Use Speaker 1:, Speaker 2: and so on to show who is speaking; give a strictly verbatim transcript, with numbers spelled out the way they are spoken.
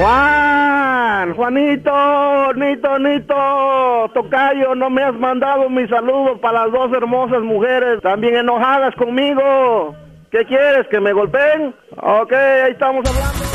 Speaker 1: Juan, Juanito, Nito, Nito, tocayo, no me has mandado mis saludos para las dos hermosas mujeres, también enojadas conmigo. ¿Qué quieres, que me golpeen? Ok, ahí estamos hablando.